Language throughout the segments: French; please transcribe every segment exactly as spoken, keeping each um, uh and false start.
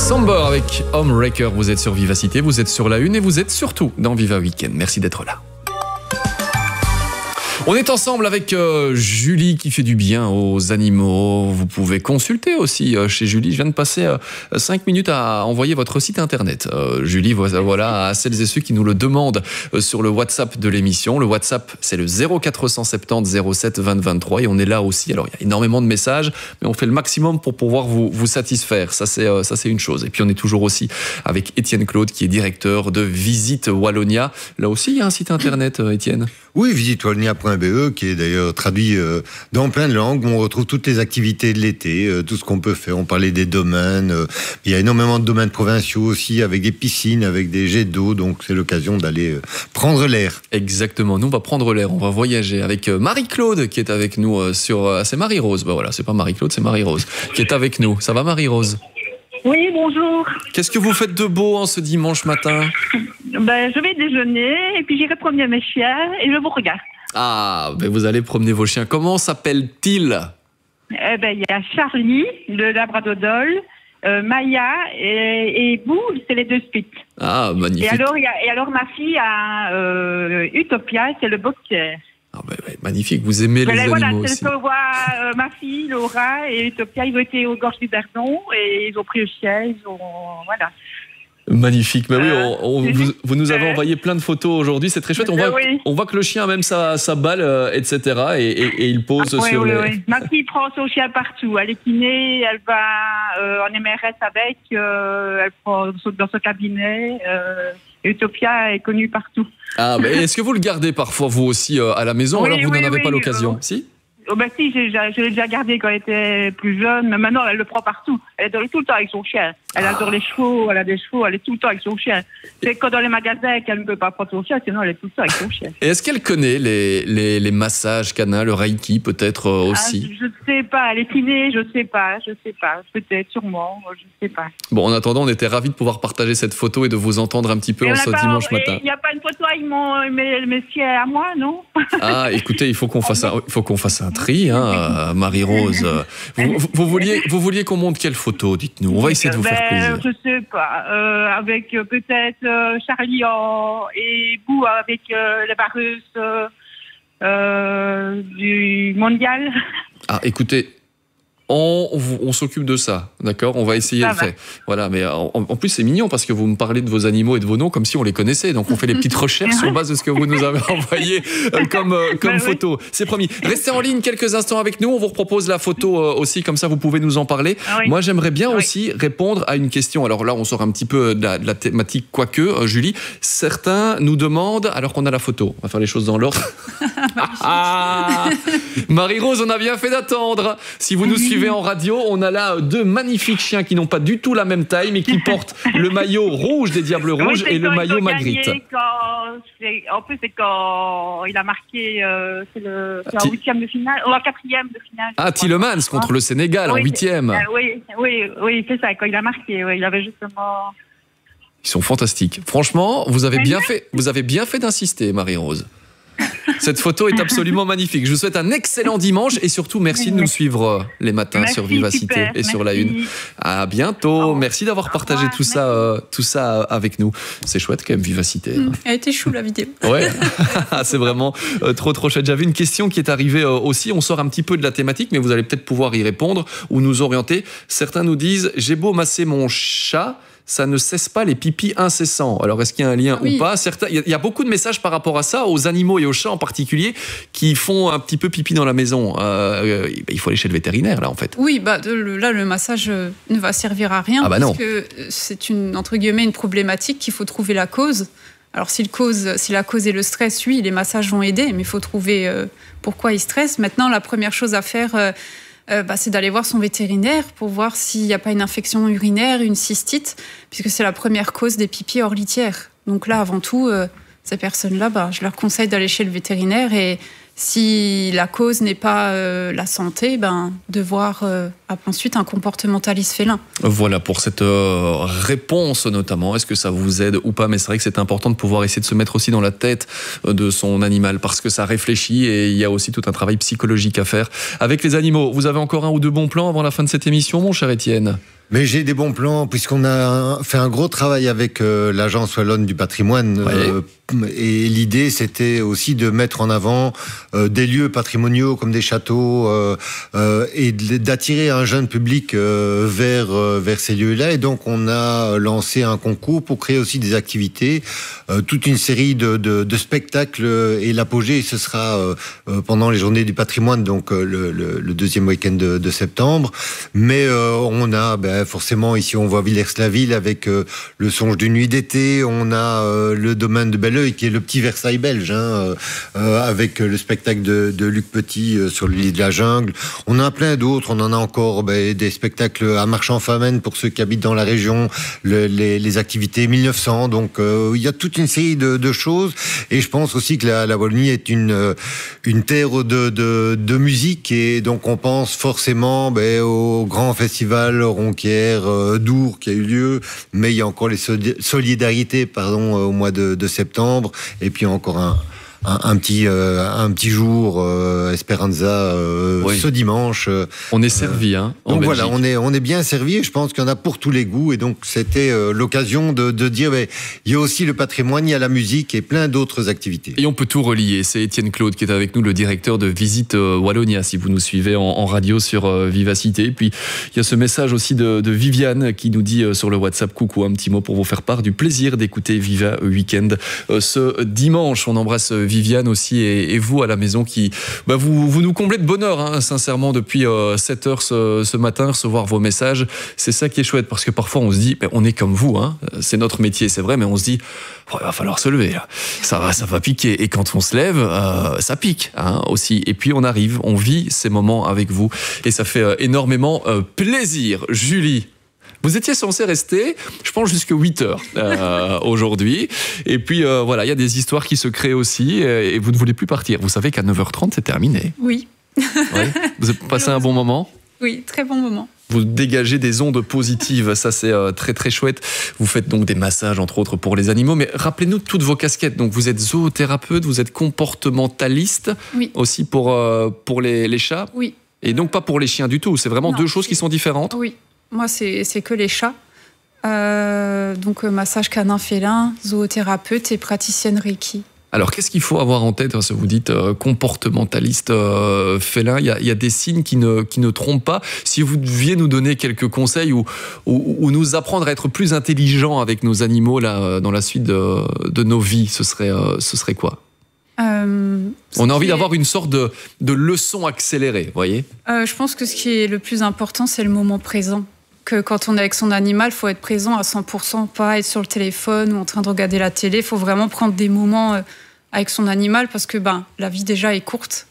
Samber avec Homewrecker, vous êtes sur Vivacité, vous êtes sur la une et vous êtes surtout dans Viva Weekend. Merci d'être là. On est ensemble avec euh, Julie qui fait du bien aux animaux. Vous pouvez consulter aussi euh, chez Julie. Je viens de passer euh, cinq minutes à envoyer votre site internet. Euh, Julie, voilà, voilà, à celles et ceux qui nous le demandent euh, sur le WhatsApp de l'émission. Le WhatsApp, c'est le zéro quatre cent soixante-dix zéro sept vingt vingt-trois et on est là aussi. Alors, il y a énormément de messages, mais on fait le maximum pour pouvoir vous, vous satisfaire. Ça, c'est, euh, ça, c'est une chose. Et puis, on est toujours aussi avec Étienne Claude qui est directeur de Visite Wallonia. Là aussi, il y a un site internet, euh, Étienne. Oui, visite wallonia point b e, qui est d'ailleurs traduit euh, dans plein de langues, où on retrouve toutes les activités de l'été, euh, tout ce qu'on peut faire. On parlait des domaines, euh, il y a énormément de domaines provinciaux aussi, avec des piscines, avec des jets d'eau, donc c'est l'occasion d'aller euh, prendre l'air. Exactement, nous on va prendre l'air, on va voyager avec Marie-Claude qui est avec nous euh, sur... Euh, c'est Marie-Rose, ben voilà, c'est pas Marie-Claude, c'est Marie-Rose qui est avec nous. Ça va Marie-Rose ? Oui, bonjour. Qu'est-ce que vous faites de beau en ce dimanche matin ? Ben, je vais déjeuner et puis j'irai promener mes chiens et je vous regarde. Ah, ben vous allez promener vos chiens. Comment s'appellent-ils ? Eh ben, il y a Charlie, le Labradodol, euh, Maya et, et Boo, c'est les deux spits. Ah, magnifique. Et alors, il y a, et alors ma fille a euh, Utopia, c'est le boxer. Ah, ben, ben, magnifique, vous aimez les ben, animaux voilà, aussi. Voilà, euh, ma fille, Laura et Utopia, ils ont été aux gorges du Verdon et ils ont pris le chien, ils ont... Voilà. Magnifique, mais oui, on, on, euh, vous, vous nous avez envoyé plein de photos aujourd'hui, c'est très chouette. On voit, oui. on voit que le chien a même sa, sa balle, euh, et cetera. Et, et, et il pose ah, oui, sur oui, les... Oui. Ma fille prend son chien partout. Elle est kiné, elle va euh, en M R S avec, euh, elle prend dans son cabinet. Euh, Utopia est connue partout. Ah, mais est-ce que vous le gardez parfois vous aussi euh, à la maison, oui, alors vous oui, n'en avez oui, pas l'occasion euh, Si Oh ben si, j'ai, je l'ai déjà gardé quand elle était plus jeune, mais maintenant elle le prend partout. Elle est tout le temps avec son chien. Elle adore les chevaux, elle a des chevaux, elle est tout le temps avec son chien. C'est quand dans les magasins qu'elle ne peut pas prendre son chien, sinon elle est tout le temps avec son chien. Et est-ce qu'elle connaît les, les, les massages canins, le reiki peut-être euh, aussi ah, Je ne sais pas, elle est kiné, je ne sais pas, je ne sais pas, peut-être, sûrement, je ne sais pas. Bon, en attendant, on était ravis de pouvoir partager cette photo et de vous entendre un petit peu et en ce pas, dimanche matin. Il n'y a pas une photo avec mon, mes, mes chiens à moi, non? Ah, écoutez, il faut qu'on fasse un, il faut qu'on fasse un tri, hein. Marie-Rose, vous, vous, vous, vouliez, vous vouliez qu'on monte quelle photo, dites-nous. On va essayer de vous ben, faire plaisir. Je sais pas, euh, avec euh, peut-être euh, Charlie en, et Bou avec euh, les vareuses euh, euh, du mondial. Ah, écoutez, on, on, on s'occupe de ça, d'accord ? On va essayer ça de faire. Voilà, mais en, en plus c'est mignon parce que vous me parlez de vos animaux et de vos noms comme si on les connaissait. Donc on fait les petites recherches sur base de ce que vous nous avez envoyé euh, comme, euh, comme ben photo. Oui. C'est promis. Restez en ligne quelques instants avec nous. On vous propose la photo euh, aussi, comme ça vous pouvez nous en parler. Ah oui. Moi j'aimerais bien oui. aussi répondre à une question. Alors là on sort un petit peu de la, de la thématique, quoique, euh, Julie. Certains nous demandent, alors qu'on a la photo, on va faire les choses dans l'ordre. ah Marie-Rose, on a bien fait d'attendre. Si vous nous suivez en radio, on a là deux magnifiques chiens qui n'ont pas du tout la même taille, mais qui portent le maillot rouge des Diables Rouges oui, et le maillot Magritte. En plus, c'est quand il a marqué, euh, c'est le en huitième de finale, ou en quatrième de finale. Ah, Tielemans contre le Sénégal oui, en huitième. Euh, oui, oui, oui, c'est ça. Quand il a marqué, oui, il avait justement. Ils sont fantastiques. Franchement, vous avez bien fait, vous avez bien fait d'insister, Marie-Rose. Cette photo est absolument magnifique. Je vous souhaite un excellent dimanche et surtout merci de nous suivre les matins merci, sur Vivacité super, et merci. Sur la une. À bientôt. Oh. Merci d'avoir partagé tout ça, euh, tout ça avec nous. C'est chouette quand même Vivacité. Mmh. Elle était chou la vidéo. Ouais, c'est vraiment euh, trop trop chouette. J'avais une question qui est arrivée euh, aussi. On sort un petit peu de la thématique, mais vous allez peut-être pouvoir y répondre ou nous orienter. Certains nous disent j'ai beau masser mon chat. Ça ne cesse pas les pipis incessants. Alors, est-ce qu'il y a un lien oui. ou pas ? Certains, il y a beaucoup de messages par rapport à ça, aux animaux et aux chats en particulier, qui font un petit peu pipi dans la maison. Euh, il faut aller chez le vétérinaire, là, en fait. Oui, bah, de, là, le massage ne va servir à rien, ah bah parce que c'est une, entre guillemets, une problématique qu'il faut trouver la cause. Alors, si, le cause, si la cause est le stress, oui, les massages vont aider, mais il faut trouver euh, pourquoi il stresse. Maintenant, la première chose à faire... Euh, Euh, bah, c'est d'aller voir son vétérinaire pour voir s'il n'y a pas une infection urinaire, une cystite, puisque c'est la première cause des pipis hors litière. Donc là, avant tout, euh, ces personnes-là, bah, je leur conseille d'aller chez le vétérinaire et si la cause n'est pas euh, la santé, ben, de voir euh, ensuite un comportementaliste félin. Voilà pour cette euh, réponse notamment. Est-ce que ça vous aide ou pas ? Mais c'est vrai que c'est important de pouvoir essayer de se mettre aussi dans la tête de son animal parce que ça réfléchit et il y a aussi tout un travail psychologique à faire avec les animaux. Vous avez encore un ou deux bons plans avant la fin de cette émission, mon cher Étienne ? Mais j'ai des bons plans, puisqu'on a fait un gros travail avec euh, l'Agence Wallonne du patrimoine. Ouais. Euh, et l'idée, c'était aussi de mettre en avant euh, des lieux patrimoniaux comme des châteaux euh, euh, et d'attirer un jeune public euh, vers, euh, vers ces lieux-là. Et donc, on a lancé un concours pour créer aussi des activités, euh, toute une série de, de, de spectacles. Et l'apogée, ce sera euh, pendant les journées du patrimoine, donc euh, le, le, le deuxième week-end de, de septembre. Mais euh, on a, ben, forcément, ici, on voit Villers-la-Ville avec euh, le songe d'une nuit d'été. On a euh, le domaine de Belleuil, qui est le petit Versailles belge, hein, euh, avec le spectacle de, de Luc Petit euh, sur le lit de la jungle. On en a plein d'autres. On en a encore ben, des spectacles à Marchand-Famenne pour ceux qui habitent dans la région, le, les, les activités mille neuf cents. Donc, euh, il y a toute une série de, de choses. Et je pense aussi que la, la Wallonie est une, une terre de, de, de musique. Et donc, on pense forcément ben, au grand festival Ronquière euh, d'Ours qui a eu lieu. Mais il y a encore les solidarités pardon, au mois de, de septembre. Et puis encore un, un, un, petit, euh, un petit jour, euh, Esperanza, euh, oui. ce dimanche. Euh, on est servi, hein. Donc Belgique. Voilà, on est, on est bien servi et je pense qu'il y en a pour tous les goûts. Et donc, c'était euh, l'occasion de, de dire, mais, il y a aussi le patrimoine, il y a la musique et plein d'autres activités. Et on peut tout relier. C'est Étienne Claude qui est avec nous, le directeur de Visite euh, Wallonia, si vous nous suivez en, en radio sur euh, Vivacité. Puis, il y a ce message aussi de, de Viviane qui nous dit euh, sur le WhatsApp, coucou, un petit mot pour vous faire part du plaisir d'écouter Viva Weekend euh, ce dimanche. On embrasse Viviane aussi et, et vous à la maison qui, bah, vous, vous nous comblez de bonheur, hein, sincèrement, depuis euh, sept heures ce, ce matin, recevoir vos messages. C'est ça qui est chouette parce que parfois on se dit, bah, on est comme vous, hein, c'est notre métier, c'est vrai, mais on se dit, oh, il va falloir se lever, là. Ça va, ça va piquer. Et quand on se lève, euh, ça pique, hein, aussi. Et puis on arrive, on vit ces moments avec vous et ça fait euh, énormément euh, plaisir. Julie, vous étiez censé rester, je pense, jusqu'à huit heures euh, aujourd'hui. Et puis, euh, voilà, il y a des histoires qui se créent aussi et vous ne voulez plus partir. Vous savez qu'à neuf heures trente, c'est terminé. Oui. Oui. Vous avez passé un bon moment ? Oui, très bon moment. Vous dégagez des ondes positives, ça c'est euh, très très chouette. Vous faites donc des massages entre autres pour les animaux, mais rappelez-nous toutes vos casquettes. Donc vous êtes zoothérapeute, vous êtes comportementaliste, oui. aussi pour, euh, pour les, les chats. Oui. Et donc pas pour les chiens du tout, c'est vraiment non, deux choses qui sont différentes. Oui, moi c'est, c'est que les chats. Euh, donc massage canin félin, zoothérapeute et praticienne Reiki. Alors, qu'est-ce qu'il faut avoir en tête, hein, si vous dites euh, comportementaliste euh, félin, il y, y a des signes qui ne, qui ne trompent pas. Si vous deviez nous donner quelques conseils ou, ou, ou nous apprendre à être plus intelligents avec nos animaux là, dans la suite de, de nos vies, ce serait, euh, ce serait quoi ? euh, On a envie est... d'avoir une sorte de, de leçon accélérée, vous voyez ? euh, Je pense que ce qui est le plus important, c'est le moment présent. Que quand on est avec son animal, il faut être présent à cent pour cent, pas être sur le téléphone ou en train de regarder la télé. Il faut vraiment prendre des moments avec son animal parce que ben, la vie déjà est courte.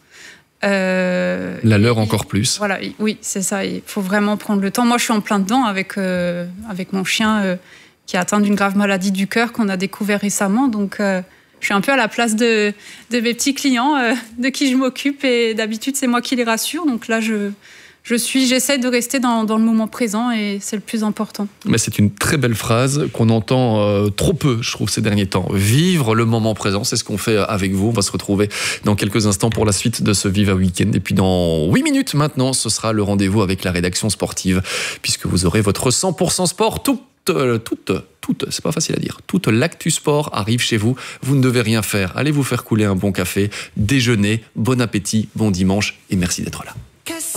Euh, la leur encore plus. Voilà, oui, c'est ça. Il faut vraiment prendre le temps. Moi, je suis en plein dedans avec, euh, avec mon chien euh, qui est atteint d'une grave maladie du cœur qu'on a découvert récemment. Donc, euh, je suis un peu à la place de, de mes petits clients euh, de qui je m'occupe. Et d'habitude, c'est moi qui les rassure. Donc là, je... Je suis, j'essaie de rester dans, dans le moment présent et c'est le plus important. Mais c'est une très belle phrase qu'on entend euh, trop peu, je trouve, ces derniers temps. Vivre le moment présent, c'est ce qu'on fait avec vous. On va se retrouver dans quelques instants pour la suite de ce Viva Weekend. Et puis dans huit minutes maintenant, ce sera le rendez-vous avec la rédaction sportive, puisque vous aurez votre cent pour cent sport tout. Toute, toute, c'est pas facile à dire, toute l'actu sport arrive chez vous, vous ne devez rien faire, allez vous faire couler un bon café, déjeuner, bon appétit, bon dimanche et merci d'être là.